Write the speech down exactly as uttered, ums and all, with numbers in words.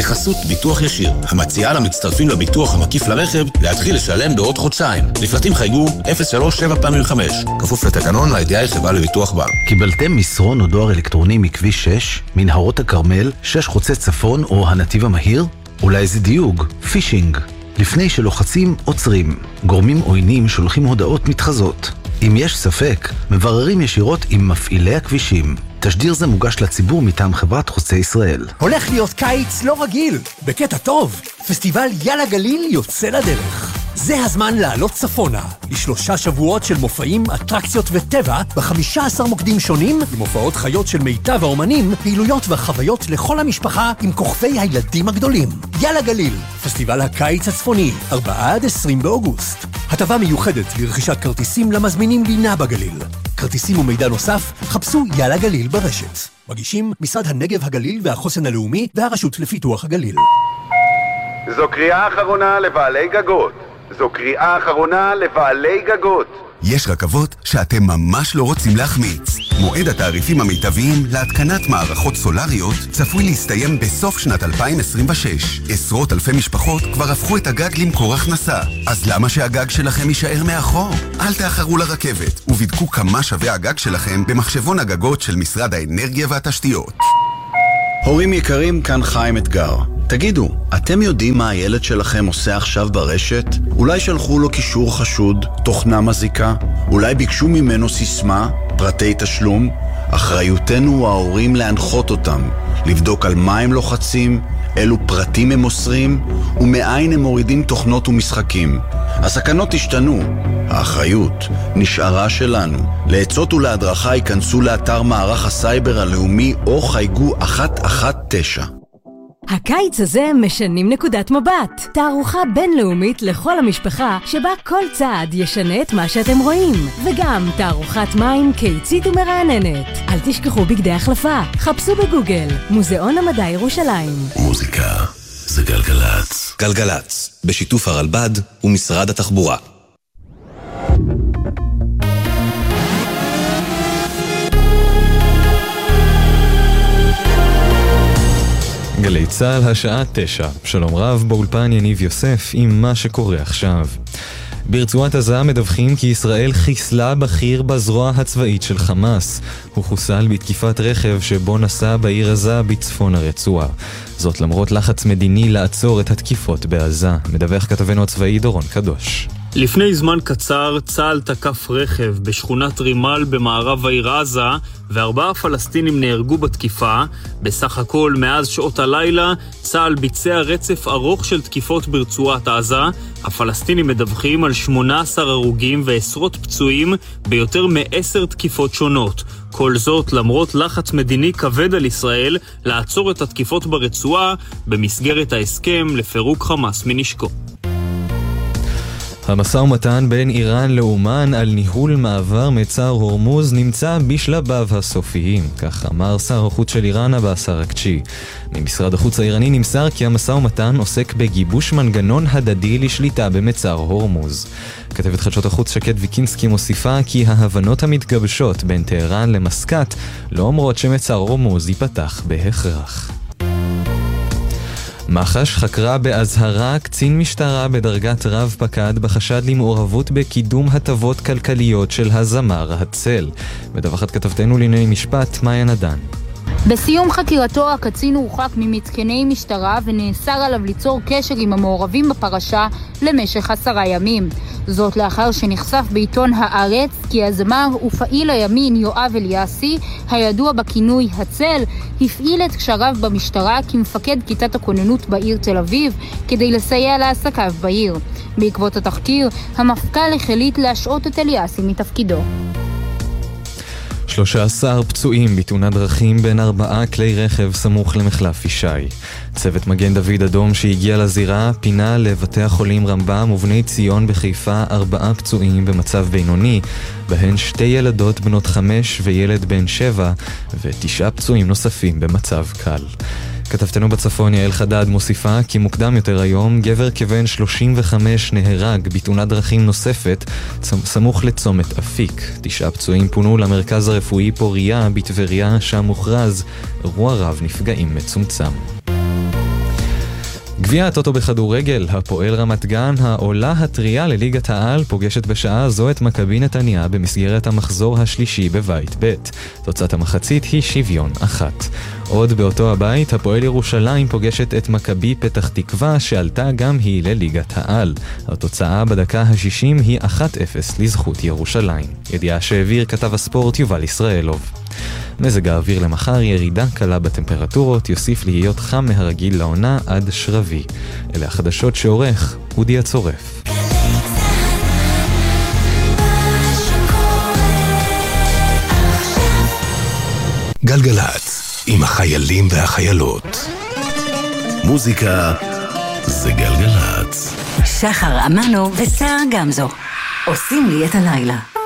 בחסות ביטוח ישיר, המציעה למצטרפים לביטוח המקיף לרכב להתחיל לשלם בעוד חודשיים. לפרטים חייגו אפס שלוש שבע פעמים חמש, כפוף לתקנון לידיעה חברה לביטוח בר. קיבלתם מסרון או דואר אלקטרוני מכביש שש, מנהרות הכרמל, שש חוצה צפון או הנתיב המהיר? אולי זה דיוג, פישינג. לפני שלוחצים, עוצרים. גורמים עוינים שולחים הודעות מתחזות. אם יש ספק, מבררים ישירות עם מפעילי הכבישים. תשדיר זה מוגש לציבור מטעם חברת חוצה ישראל. הולך להיות קיץ לא רגיל, בקטע טוב. פסטיבל יאללה גליל יוצא לדרך. זה הזמן לעלות צפונה, לשלושה שבועות של מופעים, אטרקציות וטבע, ב-חמישה עשר מוקדים שונים, עם הופעות חיות של מיטב האומנים, פעילויות וחוויות לכל המשפחה, עם כוכבי הילדים הגדולים. יאללה גליל, פסטיבל הקיץ הצפוני, ארבעה עד עשרים באוגוסט. הטבה מיוחדת לרכישת כרטיסים למזמינים לינה בגליל. כרטיסים ומידע נוסף, חפשו יאללה גליל ברשת. מגישים משרד הנגב הגליל והחוסן הלאומי והרשות לפיתוח הגליל. זו קריאה אחרונה לבעלי גגות. זו קריאה אחרונה לבעלי גגות. יש רכבות שאתם ממש לא רוצים להחמיץ. מועד התעריפים המיטביים להתקנת מערכות סולריות צפוי להסתיים בסוף שנת אלפיים עשרים ושש. עשרות אלפי משפחות כבר הפכו את הגג למקור הכנסה. אז למה שהגג שלכם יישאר מאחור? אל תאחרו לרכבת ובדקו כמה שווה הגג שלכם במחשבון הגגות של משרד האנרגיה והתשתיות. הורים יקרים, כאן חיים אתגר. תגידו, אתם יודעים מה הילד שלכם עושה עכשיו ברשת? אולי שלחו לו קישור חשוד, תוכנה מזיקה? אולי ביקשו ממנו סיסמה, פרטי תשלום? אחריותנו ההורים להנחות אותם, לבדוק על מה הם לוחצים, אילו פרטים הם מוסרים, ומאין הם מורידים תוכנות ומשחקים. הסכנות השתנו, האחריות נשארה שלנו. לעצות ולהדרכה ייכנסו לאתר מערך הסייבר הלאומי או חייגו אחת אחת תשע. הקיץ הזה משנים נקודת מבט. תערוכה בינלאומית לכל המשפחה שבה כל צעד ישנה את מה שאתם רואים. וגם תערוכת מים קיצית ומרעננת. אל תשכחו בגדי החלפה. חפשו בגוגל מוזיאון המדע ירושלים. מוזיקה זה גלגלץ. גלגלץ, בשיתוף הרלב"ד ומשרד התחבורה. גלי צהל השעה תשע. שלום רב, באולפן יניב יוסף עם מה שקורה עכשיו. ברצועת עזה מדווחים כי ישראל חיסלה בכיר בזרוע הצבאית של חמאס. הוא חוסל בתקיפת רכב שבו נסע בעיר עזה בצפון הרצועה. זאת למרות לחץ מדיני לעצור את התקיפות בעזה. מדווח כתבנו הצבאי דורון קדוש. לפני זמן קצר צה"ל תקף רכב בשכונת רימל במערב העיר עזה וארבעה פלסטינים נהרגו בתקיפה. בסך הכל מאז שעות הלילה צה"ל ביצע רצף ארוך של תקיפות ברצועת עזה. הפלסטינים מדווחים על שמונה עשר הרוגים ועשרות פצועים ביותר מעשר תקיפות שונות. כל זאת למרות לחץ מדיני כבד על ישראל לעצור את התקיפות ברצועה במסגרת ההסכם לפירוק חמאס מנשקו. המשא ומתן בין איראן לאומן על ניהול מעבר מצר הורמוז נמצא בשלביו הסופיים, כך אמר שר החוץ של איראן עבאס אראגצ'י. ממשרד החוץ האיראני נמסר כי המשא ומתן עוסק בגיבוש מנגנון הדדי לשליטה במצר הורמוז. כתבת חדשות החוץ שקד ויקינסקי מוסיפה כי ההבנות המתגבשות בין טהרן למסקט לא אומרות שמצר הורמוז ייפתח בהכרח. מח"ש חקרה בהזהרה קצין משטרה בדרגת רב פקד בחשד למעורבות בקידום הטבות כלכליות של הזמר הצל. מדווחת כתבתנו לענייני משפט מאיה נדן. בסיום חקירתו הקצין הורחק ממתקני משטרה ונאסר עליו ליצור קשר עם המעורבים בפרשה למשך עשרה ימים. זאת לאחר שנחשף בעיתון הארץ כי הזמר ופעיל הימין יואב אליאסי, הידוע בכינוי הצל, הפעיל את קשריו במשטרה כמפקד כיתת הכוננות בעיר תל אביב כדי לסייע לעסקיו בעיר. בעקבות התחקיר, המפכ"ל החליט להשעות את אליאסי מתפקידו. שלושה עשר פצועים בתאונת דרכים בין ארבעה כלי רכב סמוך למחלף ישי. צוות מגן דוד אדום שהגיע לזירה פינה לבתי החולים רמב"ם ובני ציון בחיפה ארבעה פצועים במצב בינוני, בהן שתי ילדות בנות חמש וילד בן שבע ותשעה פצועים נוספים במצב קל. כתבתנו בצפון יעל חדד מוסיפה כי מוקדם יותר היום גבר כבן שלושים וחמש נהרג בתאונת דרכים נוספת סמוך לצומת אפיק. תשעה פצועים פונו למרכז הרפואי פוריה בטבריה שם מוכרז אירוע רב נפגעים מצומצם. גביע הטוטו בכדורגל, הפועל רמת גן, העולה הטריה לליגת העל, פוגשת בשעה זו את מכבי נתניה במסגרת המחזור השלישי בבית ב'. תוצאת המחצית היא שוויון אחת. עוד באותו הבית, הפועל ירושלים פוגשת את מכבי פתח תקווה, שעלתה גם היא לליגת העל. התוצאה בדקה ה-שישים היא אחת אפס לזכות ירושלים. ידיעה שהעביר כתב הספורט יובל ישראלוב. מזג האוויר למחר, ירידה קלה בטמפרטורות, יוסיף להיות חם מהרגיל לעונה עד שרבי. אלה החדשות שעורך אודי הצורף. גלגלת, עם החיילים והחיילות. מוזיקה זה גלגלת. שחר אמנו ושיער גמזו עושים לי את הלילה.